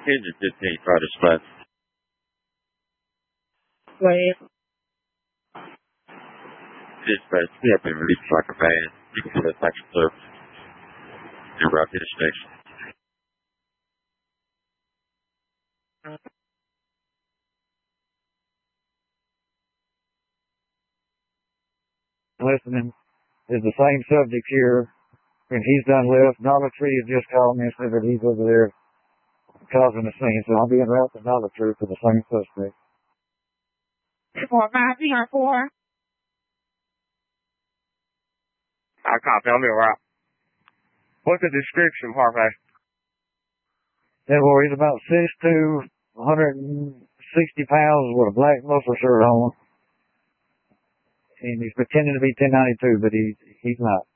Engine 15, try to split. Wait. Dispatch, we have been released like a van. You can put a section clear. You're right to the station. Listening is the same subject here, and he's done left. Dollar Tree has just called me and said that he's over there causing a scene, so I'll be en route to Dollar Tree for the same suspect. 4-5-4. I copy, I'm en route. What's the description, Parfait? That boy, he's about 6'2", 160 pounds with a black muscle shirt on. And he's pretending to be 1092, but he's not.